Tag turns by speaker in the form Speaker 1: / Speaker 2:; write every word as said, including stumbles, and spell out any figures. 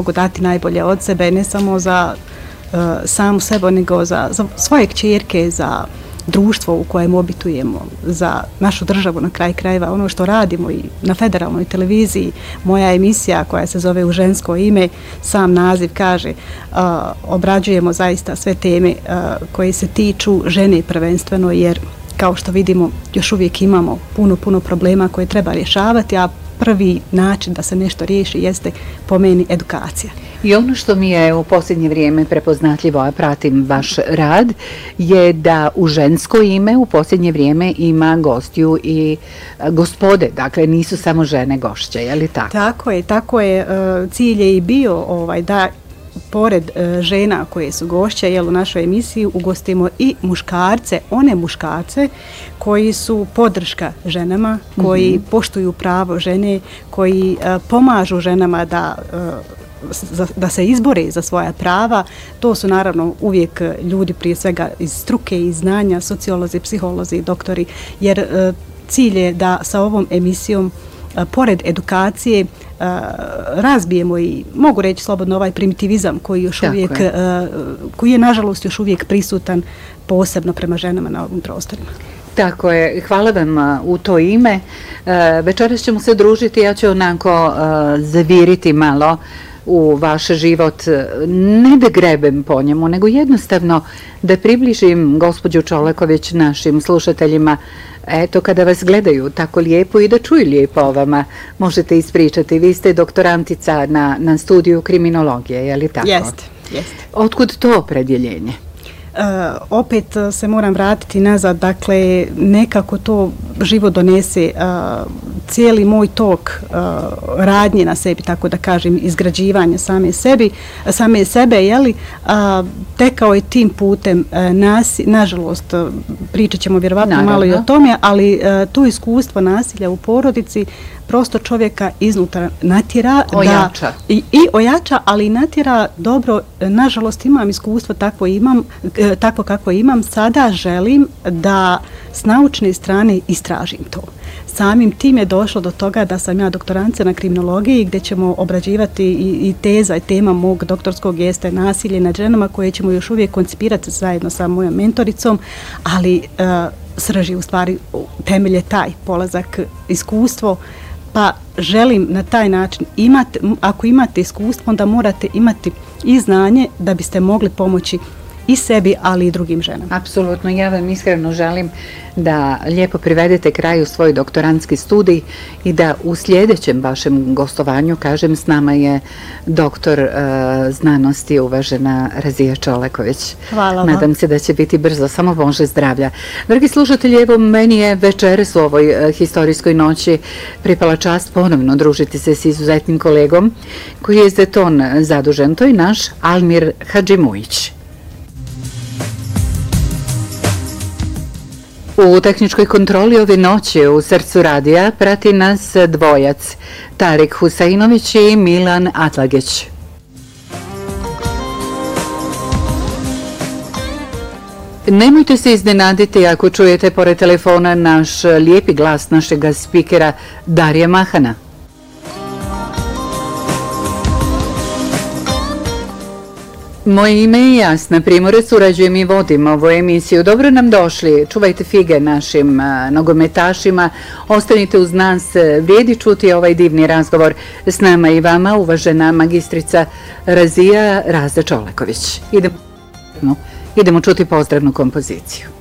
Speaker 1: mogu dati najbolje od sebe, ne samo za uh, samu sebe, nego za, za svoje kćerke, za društvo u kojem obitujemo, za našu državu na kraj krajeva, ono što radimo i na federalnoj televiziji. Moja emisija koja se zove U žensko ime, sam naziv kaže, uh, obrađujemo zaista sve teme uh, koje se tiču žene prvenstveno, jer kao što vidimo još uvijek imamo puno, puno problema koje treba rješavati, a prvi način da se nešto riješi jeste po meni edukacija.
Speaker 2: I ono što mi je u posljednje vrijeme prepoznatljivo, a pratim vaš rad, je da U žensko ime u posljednje vrijeme ima gostiju i gospode, dakle nisu samo žene gošće, je li tako?
Speaker 1: Tako je, tako je. Cilj je i bio ovaj, da pored e, žena koje su gošće jel, u našoj emisiji ugostimo i muškarce, one muškarce koji su podrška ženama, koji mm-hmm. poštuju pravo žene, koji e, pomažu ženama da e, Za, da se izbore za svoja prava. To su naravno uvijek ljudi prije svega iz struke i znanja, sociolozi, psiholozi, doktori, jer e, cilj je da sa ovom emisijom e, pored edukacije e, razbijemo i mogu reći slobodno ovaj primitivizam koji još Tako uvijek, je. E, koji je nažalost još uvijek prisutan posebno prema ženama na ovim prostorima.
Speaker 2: Tako je, hvala vam u to ime. E, večeras ćemo se družiti, ja ću onako e, zaviriti malo u vaš život, ne da grebem po njemu, nego jednostavno da približim gospođu Čoleković našim slušateljima. Eto, kada vas gledaju tako lijepo i da čuju lijepo o vama, možete ispričati. Vi ste doktorantica na, na studiju kriminologije, je li tako?
Speaker 1: Jeste, jeste.
Speaker 2: Otkud to opredjeljenje?
Speaker 1: Uh, opet se moram vratiti nazad, dakle nekako to život donese uh, cijeli moj tok uh, radnje na sebi, tako da kažem, izgrađivanje same sebi, same sebe, jeli, uh, tekao je tim putem uh, nasi, nažalost, uh, pričat ćemo vjerovatno Naravno. malo i o tome, ali uh, to iskustvo nasilja u porodici prosto čovjeka iznutra natjera
Speaker 2: ojača.
Speaker 1: Da, i, i ojača, ali i natjera dobro, nažalost imam iskustvo takvo imam, e, tako kako imam, sada želim da s naučne strane istražim to. Samim tim je došlo do toga da sam ja doktorantica na kriminologiji gdje ćemo obrađivati i, i teza i tema mog doktorskog jeste nasilje nad ženama koje ćemo još uvijek koncipirati zajedno sa mojom mentoricom, ali e, srži u stvari temelje taj polazak iskustvo. Pa želim na taj način imati, ako imate iskustvo, onda morate imati i znanje da biste mogli pomoći i sebi, ali i drugim ženama.
Speaker 2: Apsolutno, ja vam iskreno želim da lijepo privedete kraju svoj doktorantski studij i da u sljedećem vašem gostovanju, kažem, s nama je doktor uh, znanosti uvažena Razija Čoleković.
Speaker 1: Hvala vam.
Speaker 2: Nadam se da će biti brzo, samo Bože zdravlja. Dragi slušatelji, evo meni je večeras u ovoj uh, historijskoj noći pripala čast ponovno družiti se s izuzetnim kolegom koji je za ton zadužen. To je naš Almir Hadžimujić. U tehničkoj kontroli ove noći u srcu radija prati nas dvojac, Tarik Huseinović i Milan Atlagić. Nemojte se iznenaditi ako čujete pored telefona naš lijepi glas našeg spikera Darija Mahana. Moje ime je Jasna Primorac, urađujem i vodim ovu emisiju. Dobro nam došli, čuvajte fige našim a, nogometašima, ostanite uz nas, vrijedi čuti ovaj divni razgovor s nama i vama, uvažena magistrica Razija Raza Čoleković. Idemo, idemo čuti pozdravnu kompoziciju.